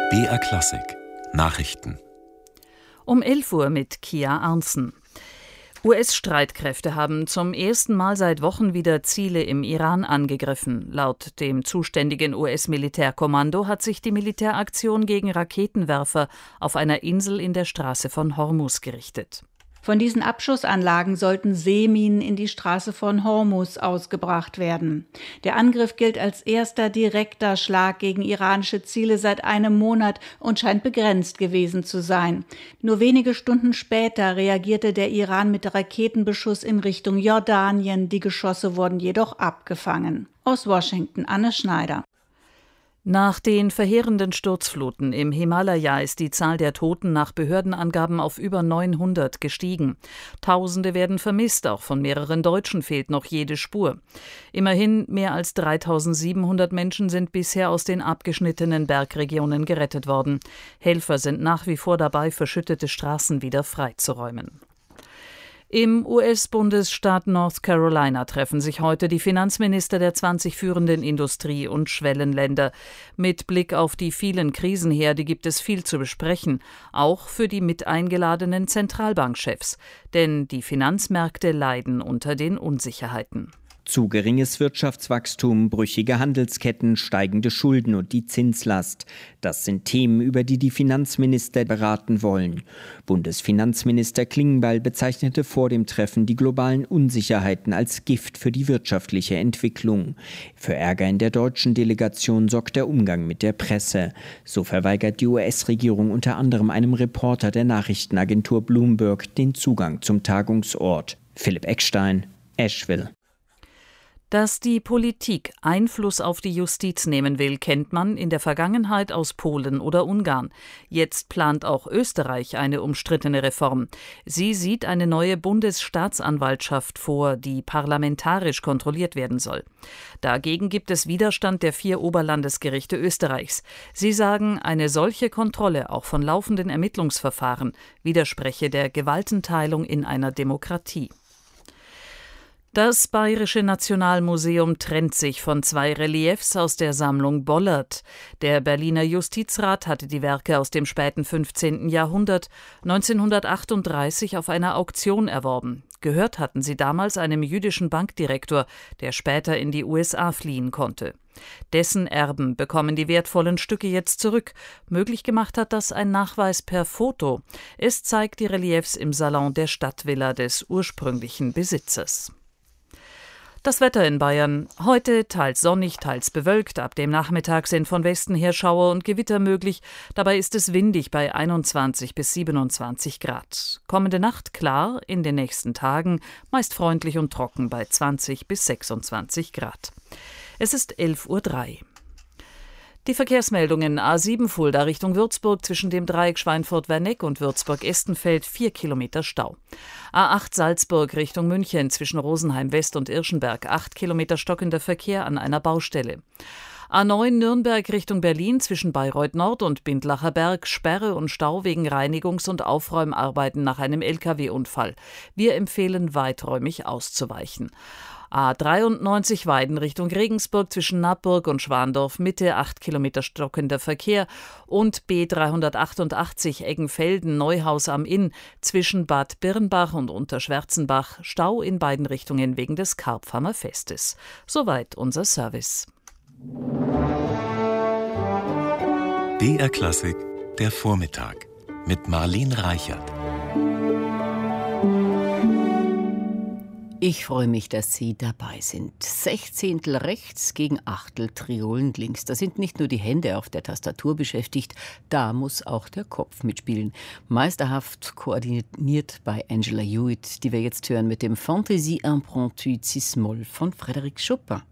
BR Klassik Nachrichten Um 11 Uhr mit Kia Arntzen. US-Streitkräfte haben zum ersten Mal seit Wochen wieder Ziele im Iran angegriffen. Laut dem zuständigen US-Militärkommando hat sich die Militäraktion gegen Raketenwerfer auf einer Insel in der Straße von Hormuz gerichtet. Von diesen Abschussanlagen sollten Seeminen in die Straße von Hormuz ausgebracht werden. Der Angriff gilt als erster direkter Schlag gegen iranische Ziele seit einem Monat und scheint begrenzt gewesen zu sein. Nur wenige Stunden später reagierte der Iran mit Raketenbeschuss in Richtung Jordanien. Die Geschosse wurden jedoch abgefangen. Aus Washington, Anne Schneider. Nach den verheerenden Sturzfluten im Himalaya ist die Zahl der Toten nach Behördenangaben auf über 900 gestiegen. Tausende werden vermisst, auch von mehreren Deutschen fehlt noch jede Spur. Immerhin mehr als 3700 Menschen sind bisher aus den abgeschnittenen Bergregionen gerettet worden. Helfer sind nach wie vor dabei, verschüttete Straßen wieder freizuräumen. Im US-Bundesstaat North Carolina treffen sich heute die Finanzminister der 20 führenden Industrie- und Schwellenländer. Mit Blick auf die vielen Krisenherde gibt es viel zu besprechen, auch für die mit eingeladenen Zentralbankchefs. Denn die Finanzmärkte leiden unter den Unsicherheiten. Zu geringes Wirtschaftswachstum, brüchige Handelsketten, steigende Schulden und die Zinslast. Das sind Themen, über die die Finanzminister beraten wollen. Bundesfinanzminister Klingbeil bezeichnete vor dem Treffen die globalen Unsicherheiten als Gift für die wirtschaftliche Entwicklung. Für Ärger in der deutschen Delegation sorgt der Umgang mit der Presse. So verweigert die US-Regierung unter anderem einem Reporter der Nachrichtenagentur Bloomberg den Zugang zum Tagungsort. Philipp Eckstein, Asheville. Dass die Politik Einfluss auf die Justiz nehmen will, kennt man in der Vergangenheit aus Polen oder Ungarn. Jetzt plant auch Österreich eine umstrittene Reform. Sie sieht eine neue Bundesstaatsanwaltschaft vor, die parlamentarisch kontrolliert werden soll. Dagegen gibt es Widerstand der 4 Oberlandesgerichte Österreichs. Sie sagen, eine solche Kontrolle auch von laufenden Ermittlungsverfahren widerspreche der Gewaltenteilung in einer Demokratie. Das Bayerische Nationalmuseum trennt sich von 2 Reliefs aus der Sammlung Bollert. Der Berliner Justizrat hatte die Werke aus dem späten 15. Jahrhundert 1938 auf einer Auktion erworben. Gehört hatten sie damals einem jüdischen Bankdirektor, der später in die USA fliehen konnte. Dessen Erben bekommen die wertvollen Stücke jetzt zurück. Möglich gemacht hat das ein Nachweis per Foto. Es zeigt die Reliefs im Salon der Stadtvilla des ursprünglichen Besitzers. Das Wetter in Bayern. Heute teils sonnig, teils bewölkt. Ab dem Nachmittag sind von Westen her Schauer und Gewitter möglich. Dabei ist es windig bei 21 bis 27 Grad. Kommende Nacht klar, in den nächsten Tagen meist freundlich und trocken bei 20 bis 26 Grad. Es ist 11:03 Uhr. Die Verkehrsmeldungen: A7 Fulda Richtung Würzburg zwischen dem Dreieck Schweinfurt-Werneck und Würzburg-Estenfeld 4 Kilometer Stau. A8 Salzburg Richtung München zwischen Rosenheim West und Irschenberg 8 Kilometer stockender Verkehr an einer Baustelle. A9 Nürnberg Richtung Berlin zwischen Bayreuth Nord und Bindlacher Berg Sperre und Stau wegen Reinigungs- und Aufräumarbeiten nach einem Lkw-Unfall. Wir empfehlen weiträumig auszuweichen. A93 Weiden Richtung Regensburg zwischen Nappburg und Schwandorf Mitte 8 Kilometer stockender Verkehr und B388 Eggenfelden Neuhaus am Inn zwischen Bad Birnbach und Unterschwärzenbach Stau in beiden Richtungen wegen des Karpfamer Festes. Soweit unser Service. BR Klassik der Vormittag mit Marlene Reichert. Ich freue mich, dass Sie dabei sind. Sechzehntel rechts gegen Achtel Triolen links. Da sind nicht nur die Hände auf der Tastatur beschäftigt, da muss auch der Kopf mitspielen. Meisterhaft koordiniert bei Angela Hewitt, die wir jetzt hören mit dem Fantaisie impromptue Cis-Moll von Frédéric Chopin.